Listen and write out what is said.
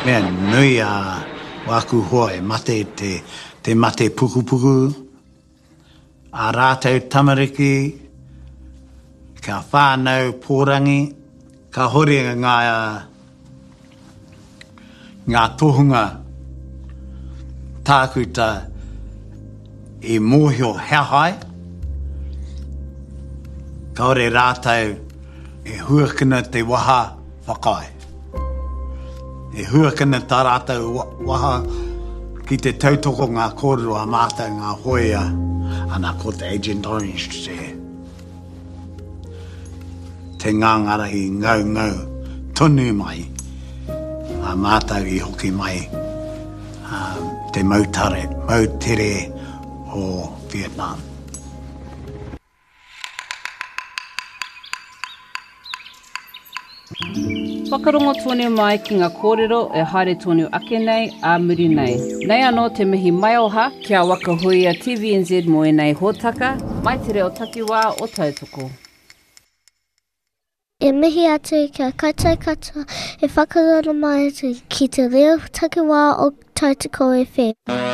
Mea nui a waku hoa e mate te mate puku. A rātou tamariki, ka whānau pōrangi, ka hore ngā tohunga tākuta I mōhio hehai. Ka hore rātou e huakina te waha whakai. E huakina tā rātou waha ki te tautoko ngā kōrero a mātou ngā hoia ana ko te Agent Orange te ngāngarahi ngau tonu mai a mātou I hoki mai te mautere o Vietnam. Whakarongo tonu mai ki ngā kōrero e haere tonu ake nei a muri nei. Nei anō te mihi mai oha kia wakahuia TVNZ mo e nei hōtaka, mai te reo takiwā o tautoko. E mihi atu kia kata e whakarono mai ki te reo takiwā o tautoko e whē.